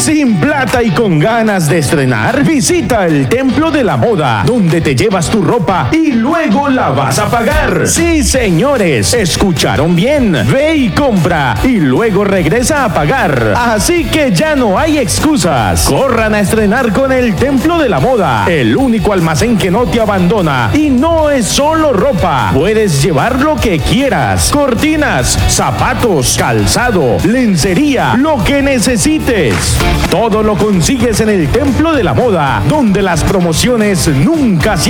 ¿Sin plata y con ganas de estrenar? Visita el Templo de la Moda, donde te llevas tu ropa y luego la vas a pagar. Sí, señores, escucharon bien. Ve y compra y luego regresa a pagar. Así que ya no hay excusas. Corran a estrenar con el Templo de la Moda, el único almacén que no te abandona. Y no es solo ropa, puedes llevar lo que quieras: cortinas, zapatos, calzado, lencería, lo que necesites. Todo lo consigues en el Templo de la Moda, donde las promociones nunca se